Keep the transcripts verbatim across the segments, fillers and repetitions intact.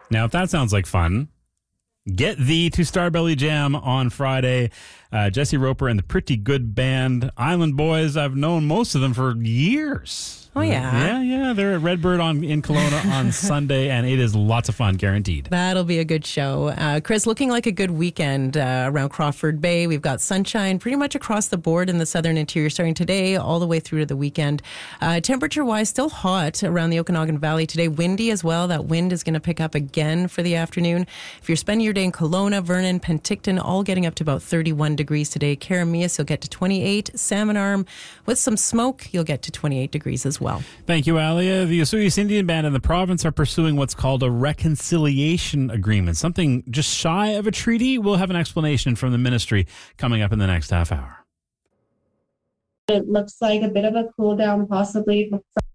Now, if that sounds like fun, get thee to Starbelly Jam on Friday. Uh, Jesse Roper and the Pretty Good Band. Island Boys, I've known most of them for years. Oh, yeah. Yeah, yeah. They're at Redbird on, in Kelowna on Sunday, and it is lots of fun, guaranteed. That'll be a good show. Uh, Chris, looking like a good weekend uh, around Crawford Bay. We've got sunshine pretty much across the board in the southern interior, starting today all the way through to the weekend. Uh, temperature-wise, still hot around the Okanagan Valley today. Windy as well. That wind is going to pick up again for the afternoon. If you're spending your day in Kelowna, Vernon, Penticton, all getting up to about thirty-one degrees today. Karamias, you'll get to twenty-eight. Salmon Arm, with some smoke, you'll get to twenty-eight degrees as well. Thank you, Alia. The Osoyoos Indian Band and the province are pursuing what's called a reconciliation agreement, something just shy of a treaty. We'll have an explanation from the ministry coming up in the next half hour. It looks like a bit of a cool down, possibly.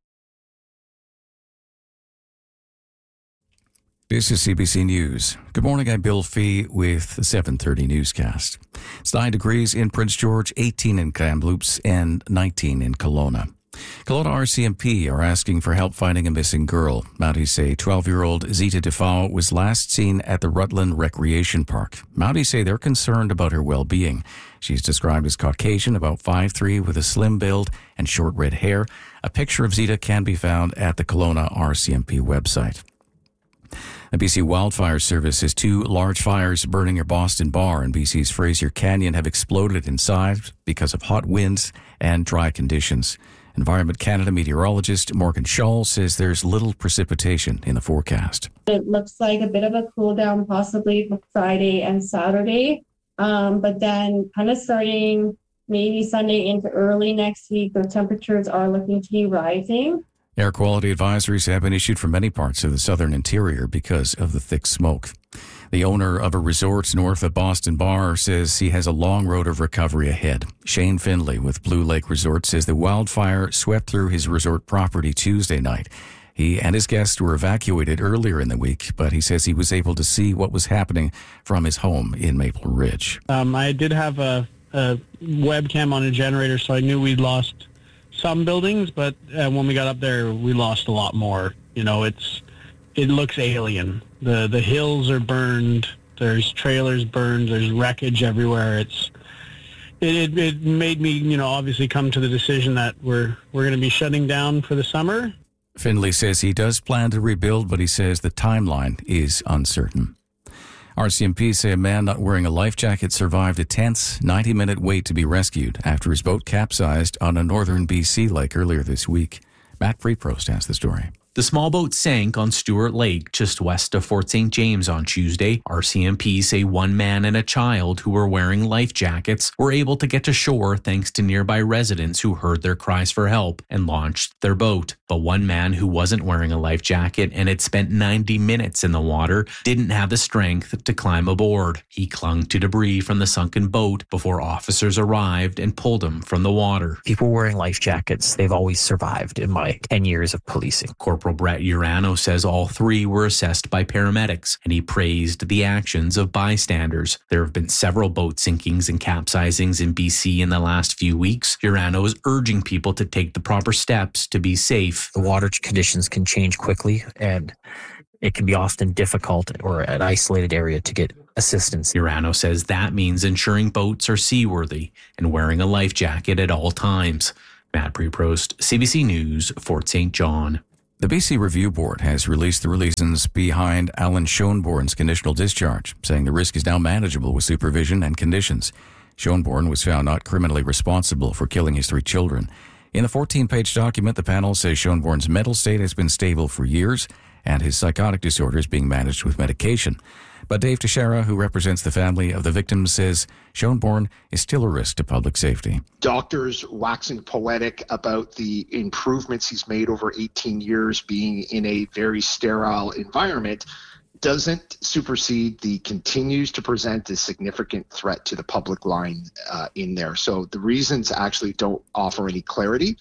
This is C B C News. Good morning, I'm Bill Fee with the seven thirty newscast. It's nine degrees in Prince George, eighteen in Kamloops, and nineteen in Kelowna. Kelowna R C M P are asking for help finding a missing girl. Mounties say twelve-year-old Zita Defao was last seen at the Rutland Recreation Park. Mounties say they're concerned about her well-being. She's described as Caucasian, about five three, with a slim build and short red hair. A picture of Zita can be found at the Kelowna R C M P website. The B C Wildfire Service says two large fires burning near Boston Bar and B C's Fraser Canyon have exploded inside because of hot winds and dry conditions. Environment Canada meteorologist Morgan Shaw says there's little precipitation in the forecast. It looks like a bit of a cool down, possibly for Friday and Saturday, um, but then kind of starting maybe Sunday into early next week, the temperatures are looking to be rising. Air quality advisories have been issued for many parts of the southern interior because of the thick smoke. The owner of a resort north of Boston Bar says he has a long road of recovery ahead. Shane Finley with Blue Lake Resort says the wildfire swept through his resort property Tuesday night. He and his guests were evacuated earlier in the week, but he says he was able to see what was happening from his home in Maple Ridge. Um, I did have a, a webcam on a generator, so I knew we'd lost some buildings, but uh, when we got up there, we lost a lot more. You know, it's it looks alien. The the hills are burned. There's trailers burned. There's wreckage everywhere. It's it, it it made me, you know, obviously come to the decision that we're we're going to be shutting down for the summer. Finley says he does plan to rebuild, but he says the timeline is uncertain. R C M P say a man not wearing a life jacket survived a tense ninety-minute wait to be rescued after his boat capsized on a northern B C lake earlier this week. Matt Preprost has the story. The small boat sank on Stewart Lake, just west of Fort Saint James on Tuesday. R C M P say one man and a child who were wearing life jackets were able to get to shore thanks to nearby residents who heard their cries for help and launched their boat. But one man who wasn't wearing a life jacket and had spent ninety minutes in the water didn't have the strength to climb aboard. He clung to debris from the sunken boat before officers arrived and pulled him from the water. People wearing life jackets, they've always survived in my ten years of policing. Corporal Brett Urano says all three were assessed by paramedics, and he praised the actions of bystanders. There have been several boat sinkings and capsizings in B C in the last few weeks. Urano is urging people to take the proper steps to be safe. The water conditions can change quickly, and it can be often difficult or an isolated area to get assistance. Urano says that means ensuring boats are seaworthy and wearing a life jacket at all times. Matt Preprost, C B C News, Fort Saint John. The B C Review Board has released the reasons behind Alan Schoenborn's conditional discharge, saying the risk is now manageable with supervision and conditions. Schoenborn was found not criminally responsible for killing his three children. In the fourteen-page document, the panel says Schoenborn's mental state has been stable for years and his psychotic disorder is being managed with medication. But Dave Teixeira, who represents the family of the victims, says Schoenborn is still a risk to public safety. Doctors waxing poetic about the improvements he's made over eighteen years being in a very sterile environment doesn't supersede the continues to present a significant threat to the public line uh, in there. So the reasons actually don't offer any clarity.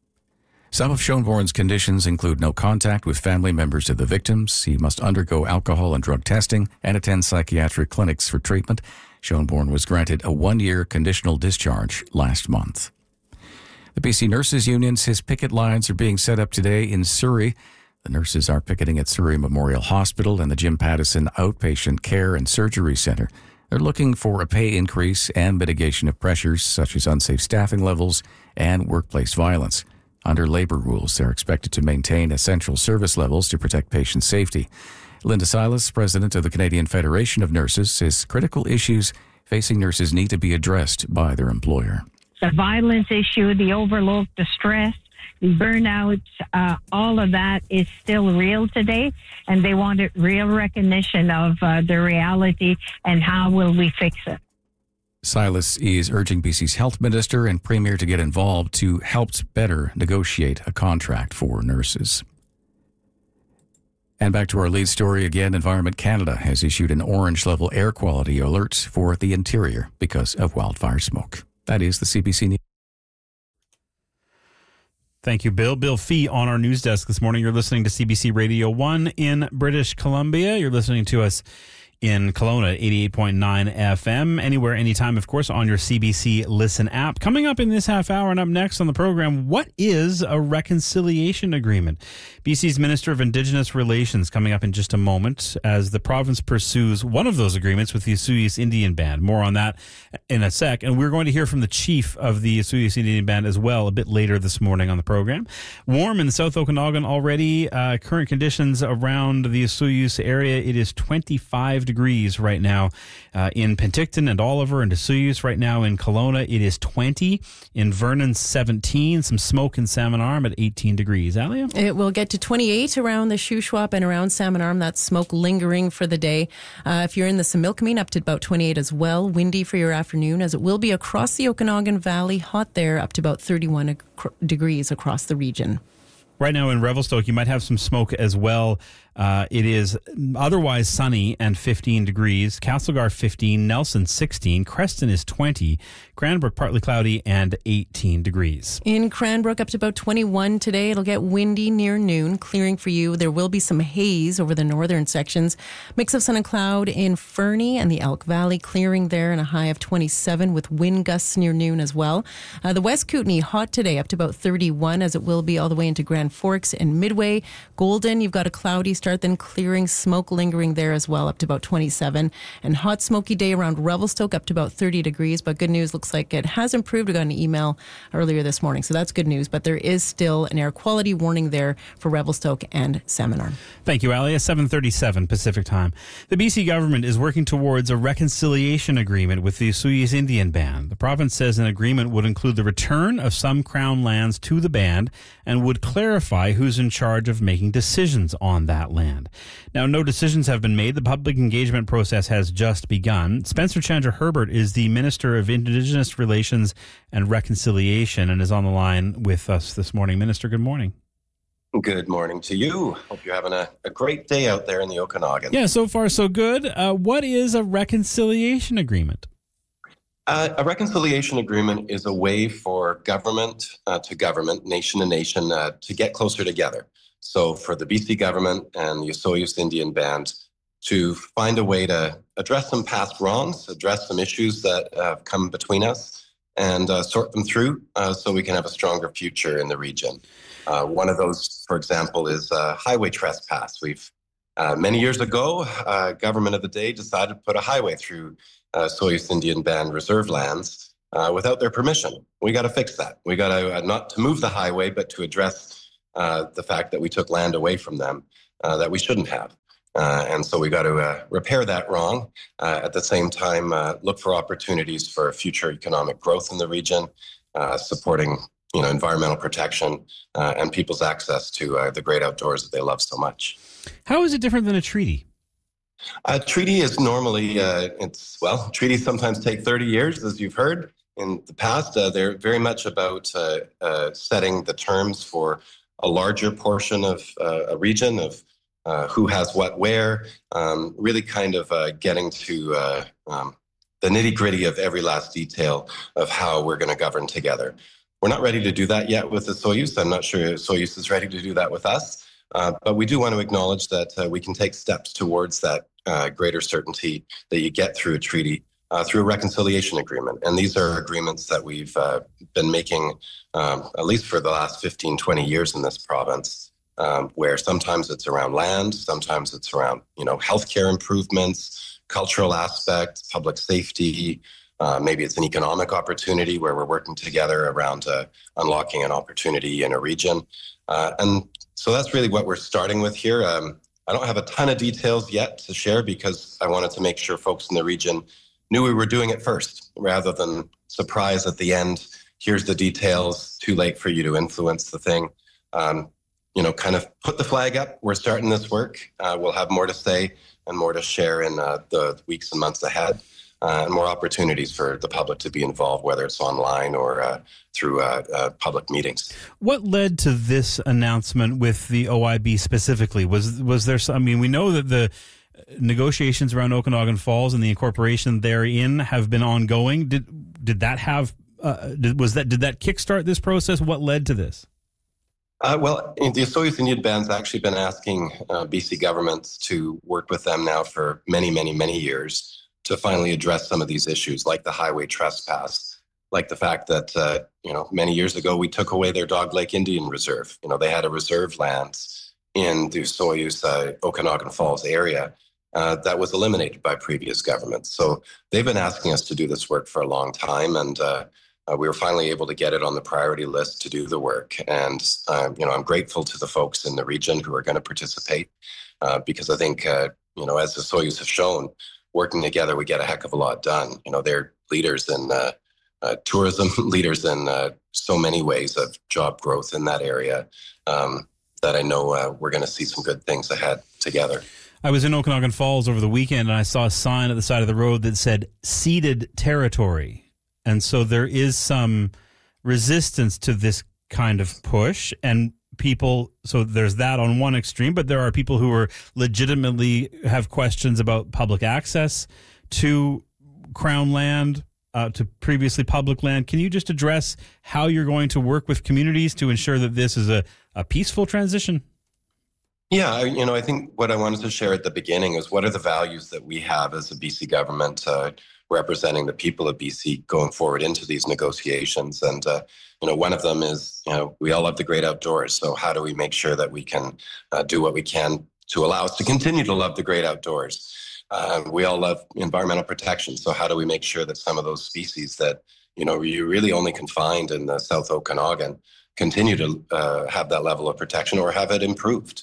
Some of Schoenborn's conditions include no contact with family members of the victims. He must undergo alcohol and drug testing and attend psychiatric clinics for treatment. Schoenborn was granted a one-year conditional discharge last month. The B C Nurses Union says picket lines are being set up today in Surrey. The nurses are picketing at Surrey Memorial Hospital and the Jim Pattison Outpatient Care and Surgery Centre. They're looking for a pay increase and mitigation of pressures such as unsafe staffing levels and workplace violence. Under labour rules, they're expected to maintain essential service levels to protect patient safety. Linda Silas, president of the Canadian Federation of Nurses, says critical issues facing nurses need to be addressed by their employer. The violence issue, the overload, the stress, the burnout, uh, all of that is still real today, and they wanted real recognition of uh, the reality and how will we fix it. Silas is urging B C's health minister and premier to get involved to help better negotiate a contract for nurses. And back to our lead story again, Environment Canada has issued an orange level air quality alert for the interior because of wildfire smoke. That is the C B C News. Thank you, Bill. Bill Fee on our news desk this morning. You're listening to C B C Radio one in British Columbia. You're listening to us in Kelowna, eighty-eight point nine F M, anywhere, anytime, of course, on your C B C Listen app. Coming up in this half hour and up next on the program, what is a reconciliation agreement? B C's Minister of Indigenous Relations coming up in just a moment as the province pursues one of those agreements with the Osoyoos Indian Band. More on that in a sec. And we're going to hear from the chief of the Osoyoos Indian Band as well a bit later this morning on the program. Warm in the South Okanagan already. Uh, current conditions around the Osoyoos area, it is twenty-five degrees right now uh, in Penticton and Oliver and Osoyoos. Right now in Kelowna, it is twenty. In Vernon, seventeen. Some smoke in Salmon Arm at eighteen degrees. Alia? It will get to twenty-eight around the Shuswap and around Salmon Arm. That's smoke lingering for the day. Uh, if you're in the Similkameen, up to about twenty-eight as well. Windy for your afternoon, as it will be across the Okanagan Valley. Hot there, up to about thirty-one ac- degrees across the region. Right now in Revelstoke, you might have some smoke as well. Uh, it is otherwise sunny and fifteen degrees. Castlegar fifteen, Nelson sixteen, Creston is twenty, Cranbrook partly cloudy and eighteen degrees. In Cranbrook, up to about twenty-one today. It'll get windy near noon, clearing for you. There will be some haze over the northern sections. Mix of sun and cloud in Fernie and the Elk Valley, clearing there, and a high of twenty-seven with wind gusts near noon as well. Uh, the West Kootenay, hot today, up to about thirty-one, as it will be all the way into Grand Forks and Midway. Golden, you've got a cloudy start, then clearing, smoke lingering there as well, up to about twenty-seven. And hot, smoky day around Revelstoke, up to about thirty degrees. But good news, looks like it has improved. We got an email earlier this morning, so that's good news. But there is still an air quality warning there for Revelstoke and Salmon Arm. Thank you, Alia. seven thirty-seven Pacific Time. The B C government is working towards a reconciliation agreement with the Osoyoos Indian Band. The province says an agreement would include the return of some Crown lands to the band and would clarify who's in charge of making decisions on that land. Now, no decisions have been made. The public engagement process has just begun. Spencer Chandra Herbert is the Minister of Indigenous Relations and Reconciliation and is on the line with us this morning. Minister, good morning. Good morning to you. Hope you're having a, a great day out there in the Okanagan. Yeah, so far so good. Uh, what is a reconciliation agreement? Uh, a reconciliation agreement is a way for government uh, to government, nation to nation, uh, to get closer together. So for the B C government and the Osoyoos Indian Band to find a way to address some past wrongs, address some issues that have come between us, and uh, sort them through uh, so we can have a stronger future in the region. Uh, one of those, for example, is uh, highway trespass. We've uh, many years ago, uh, government of the day decided to put a highway through uh, Osoyoos Indian Band reserve lands uh, without their permission. We got to fix that. We got to uh, not to move the highway, but to address uh, the fact that we took land away from them uh, that we shouldn't have. Uh, and so we got to uh, repair that wrong. Uh, at the same time, uh, look for opportunities for future economic growth in the region, uh, supporting you know, environmental protection uh, and people's access to uh, the great outdoors that they love so much. How is it different than a treaty? A treaty is normally, uh, it's well, treaties sometimes take thirty years, as you've heard in the past. Uh, they're very much about uh, uh, setting the terms for a larger portion of uh, a region, of uh, who has what where, um, really kind of uh, getting to uh, um, the nitty-gritty of every last detail of how we're going to govern together. We're not ready to do that yet with the Osoyoos. I'm not sure Osoyoos is ready to do that with us. Uh, but we do want to acknowledge that uh, we can take steps towards that uh, greater certainty that you get through a treaty, uh, through a reconciliation agreement. And these are agreements that we've uh, been making um, at least for the last fifteen, twenty years in this province. um, where sometimes it's around land, sometimes it's around, you know, healthcare improvements, cultural aspects, public safety. Uh, maybe it's an economic opportunity where we're working together around uh, unlocking an opportunity in a region. Uh, and so that's really what we're starting with here. Um, I don't have a ton of details yet to share because I wanted to make sure folks in the region knew we were doing it first, rather than surprise at the end. Here's the details, too late for you to influence the thing. Um, you know, kind of put the flag up. We're starting this work. Uh, we'll have more to say and more to share in uh, the weeks and months ahead. Uh, and more opportunities for the public to be involved, whether it's online or uh, through uh, uh, public meetings. What led to this announcement with the O I B specifically? Was was there some, I mean, we know that the negotiations around Okanagan Falls and the incorporation therein have been ongoing. Did did that have uh, did, was that did that kickstart this process? What led to this? Uh, well, the Osoyoos Indian Band's actually been asking uh, B C governments to work with them now for many, many, many years to finally address some of these issues, like the highway trespass, like the fact that, uh, you know, many years ago we took away their Dog Lake Indian Reserve. You know, they had a reserve land in the Osoyoos uh, Okanagan Falls area uh, that was eliminated by previous governments. So they've been asking us to do this work for a long time, and uh, uh, we were finally able to get it on the priority list to do the work. And, uh, you know, I'm grateful to the folks in the region who are going to participate uh, because I think, uh, you know, as the Osoyoos have shown, working together, we get a heck of a lot done. You know, they're leaders in uh, uh, tourism, leaders in uh, so many ways of job growth in that area um, that I know uh, we're going to see some good things ahead together. I was in Okanagan Falls over the weekend, and I saw a sign at the side of the road that said ceded territory. And so there is some resistance to this kind of push, and people, so there's that on one extreme, but there are people who are legitimately have questions about public access to Crown land, uh, to previously public land. Can you just address how you're going to work with communities to ensure that this is a, a peaceful transition? Yeah, you know, I think what I wanted to share at the beginning is what are the values that we have as a B C government uh, representing the people of B C going forward into these negotiations. And, uh, you know, one of them is, you know, we all love the great outdoors. So how do we make sure that we can uh, do what we can to allow us to continue to love the great outdoors? Uh, we all love environmental protection. So how do we make sure that some of those species that, you know, you really only can find in the South Okanagan continue to uh, have that level of protection or have it improved?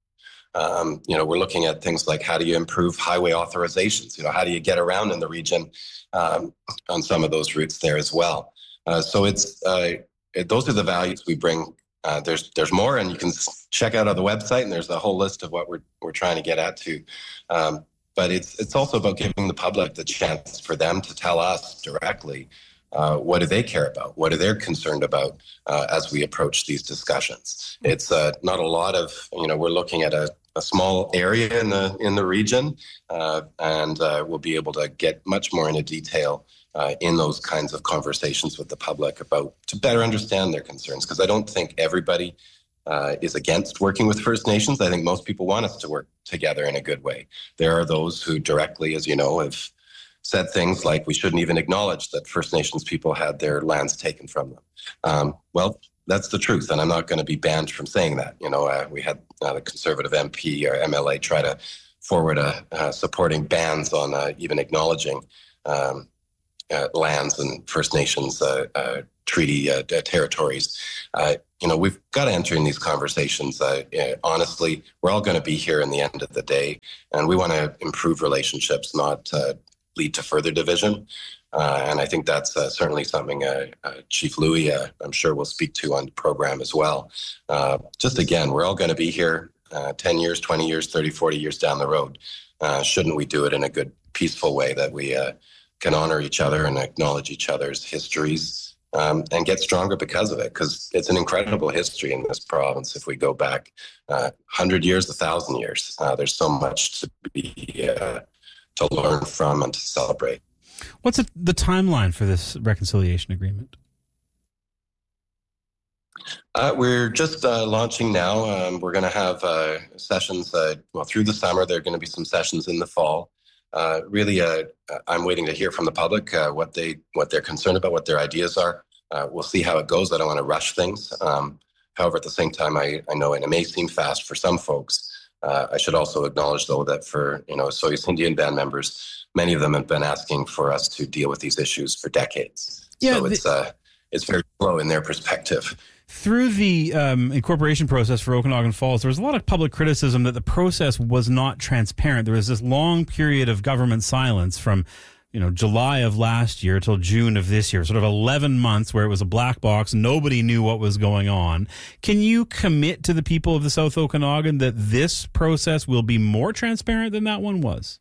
Um, you know, we're looking at things like how do you improve highway authorizations? You know, how do you get around in the region um, on some of those routes there as well? Uh, so it's uh, it, those are the values we bring. Uh, there's there's more, and you can check out on the website, and there's a whole list of what we're we're trying to get at too. Um, but it's it's also about giving the public the chance for them to tell us directly uh, what do they care about, what are they concerned about uh, as we approach these discussions. It's uh, not a lot of, you know, we're looking at a a small area in the in the region, uh, and uh, we'll be able to get much more into detail uh, in those kinds of conversations with the public about to better understand their concerns. Because I don't think everybody uh, is against working with First Nations. I think most people want us to work together in a good way. There are those who directly, as you know, have said things like we shouldn't even acknowledge that First Nations people had their lands taken from them. Um, well. That's the truth, and I'm not going to be banned from saying that. You know, uh, we had uh, the Conservative M P or M L A try to forward a uh, supporting bans on uh, even acknowledging um, uh, lands and First Nations uh, uh, treaty uh, territories. Uh, you know, we've got to enter in these conversations. Uh, uh, honestly, we're all going to be here in the end of the day, and we want to improve relationships, not uh, lead to further division. Uh, and I think that's uh, certainly something uh, uh, Chief Louis, uh, I'm sure, will speak to on the program as well. Uh, just again, we're all going to be here uh, ten years, twenty years, thirty, forty years down the road. Uh, shouldn't we do it in a good, peaceful way that we uh, can honor each other and acknowledge each other's histories um, and get stronger because of it? Because it's an incredible history in this province. If we go back uh, one hundred years, one thousand years, uh, there's so much to be uh, to learn from and to celebrate. What's it, the timeline for this reconciliation agreement? Uh, we're just uh, launching now. Um, we're going to have uh, sessions, uh, well, through the summer. There are going to be some sessions in the fall. Uh, really, uh, I'm waiting to hear from the public uh, what they what they're concerned about, what their ideas are. Uh, we'll see how it goes. I don't want to rush things. Um, However, at the same time, I, I know, and it may seem fast for some folks, uh, I should also acknowledge, though, that for, you know, Osoyoos Indian Band members, many of them have been asking for us to deal with these issues for decades. Yeah, so it's, the- uh, it's very slow in their perspective. Through the um, incorporation process for Okanagan Falls, there was a lot of public criticism that the process was not transparent. There was this long period of government silence from, you know, July of last year till June of this year, sort of eleven months where it was a black box. Nobody knew what was going on. Can you commit to the people of the South Okanagan that this process will be more transparent than that one was?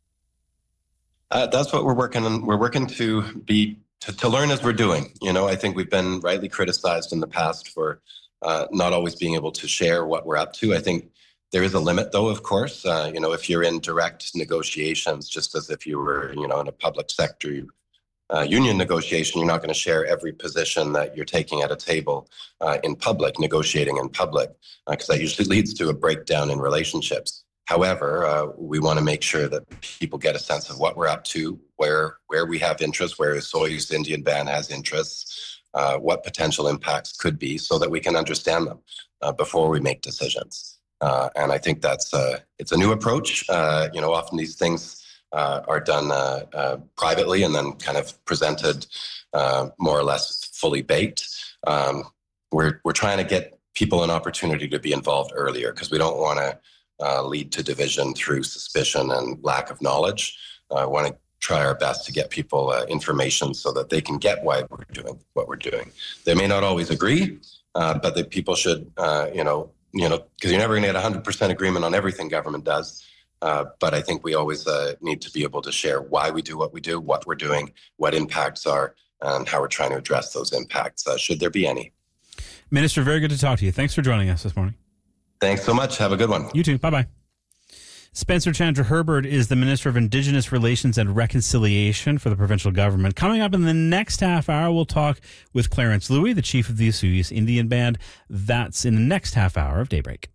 Uh, that's what we're working on. We're working to be To, to learn as we're doing. You know, I think we've been rightly criticized in the past for uh, not always being able to share what we're up to. I think there is a limit, though, of course. Uh, you know, if you're in direct negotiations, just as if you were, you know, in a public sector uh, union negotiation, you're not going to share every position that you're taking at a table uh, in public, negotiating in public, because uh, that usually leads to a breakdown in relationships. However, uh, we want to make sure that people get a sense of what we're up to, where where we have interests, where Osoyoos Indian Band has interests, uh, what potential impacts could be, so that we can understand them uh, before we make decisions. Uh, and I think that's uh, it's a new approach. Uh, you know, often these things uh, are done uh, uh, privately and then kind of presented uh, more or less fully baked. Um, we're we're trying to get people an opportunity to be involved earlier, because we don't want to Uh, lead to division through suspicion and lack of knowledge. I uh, want to try our best to get people uh, information so that they can get why we're doing what we're doing. They may not always agree, uh, but that people should, uh, you know, you know, because you're never going to get one hundred percent agreement on everything government does. Uh, but I think we always uh, need to be able to share why we do what we do, what we're doing, what impacts are, and how we're trying to address those impacts, uh, should there be any. Minister, very good to talk to you. Thanks for joining us this morning. Thanks so much. Have a good one. You too. Bye-bye. Spencer Chandra Herbert is the Minister of Indigenous Relations and Reconciliation for the provincial government. Coming up in the next half hour, we'll talk with Clarence Louie, the chief of the Osoyoos Indian Band. That's in the next half hour of Daybreak.